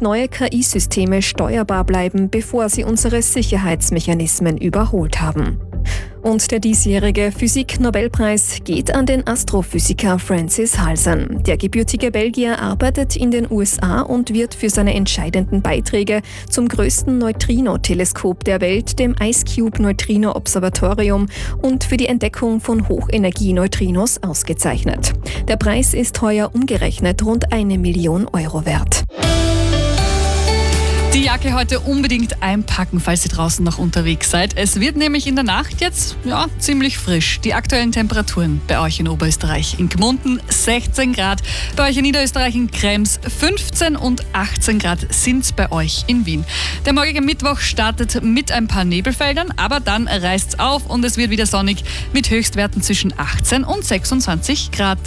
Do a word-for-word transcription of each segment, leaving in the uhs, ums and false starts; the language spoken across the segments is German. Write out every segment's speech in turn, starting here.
neue K I-Systeme steuerbar bleiben, bevor sie unsere Sicherheitsmechanismen überholt haben. Und der diesjährige Physik-Nobelpreis geht an den Astrophysiker Francis Halsan. Der gebürtige Belgier arbeitet in den U S A und wird für seine entscheidenden Beiträge zum größten Neutrino-Teleskop der Welt, dem IceCube-Neutrino-Observatorium, und für die Entdeckung von Hochenergie-Neutrinos ausgezeichnet. Der Preis ist heuer umgerechnet rund eine Million Euro wert. Die Jacke heute unbedingt einpacken, falls ihr draußen noch unterwegs seid. Es wird nämlich in der Nacht jetzt ja, ziemlich frisch. Die aktuellen Temperaturen bei euch in Oberösterreich: in Gmunden sechzehn Grad, bei euch in Niederösterreich in Krems fünfzehn und achtzehn Grad sind es bei euch in Wien. Der morgige Mittwoch startet mit ein paar Nebelfeldern, aber dann reißt es auf und es wird wieder sonnig mit Höchstwerten zwischen achtzehn und sechsundzwanzig Grad.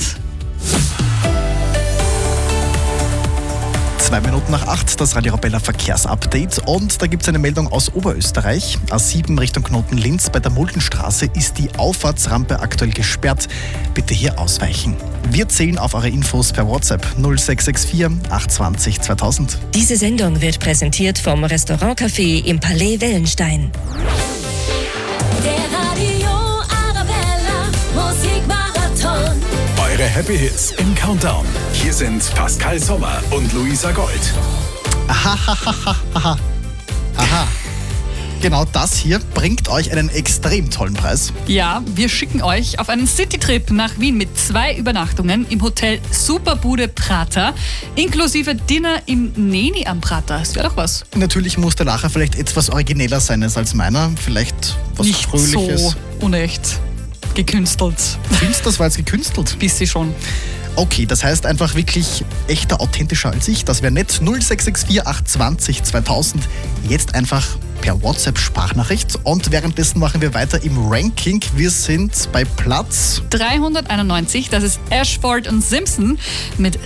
Zwei Minuten nach acht, das Radio Arabella Verkehrsupdate. Und da gibt es eine Meldung aus Oberösterreich. A sieben Richtung Knoten Linz bei der Muldenstraße ist die Auffahrtsrampe aktuell gesperrt. Bitte hier ausweichen. Wir zählen auf eure Infos per WhatsApp null sechs sechs vier acht zwei null zweitausend. Diese Sendung wird präsentiert vom Restaurant Café im Palais Wellenstein. Der Radio Arabella Musikmarathon. Eure Happy Hits im Countdown. Hier sind Pascal Sommer und Luisa Gold. Aha, aha, aha. Aha. Genau das hier bringt euch einen extrem tollen Preis. Ja, wir schicken euch auf einen Citytrip nach Wien mit zwei Übernachtungen im Hotel Superbude Prater, inklusive Dinner im Neni am Prater. Das wäre doch was. Natürlich muss der Lacher vielleicht etwas origineller sein als meiner. Vielleicht was Nicht Fröhliches. so unecht. Gekünstelt. Findest du, das war jetzt gekünstelt? Bisschen schon. Okay, das heißt einfach wirklich echter, authentischer als ich. Das wäre nett. null sechs sechs vier acht zwei null zweitausend. Jetzt einfach per WhatsApp-Sprachnachricht. Und währenddessen machen wir weiter im Ranking. Wir sind bei Platz dreihunderteinundneunzig, das ist Ashford und Simpson mit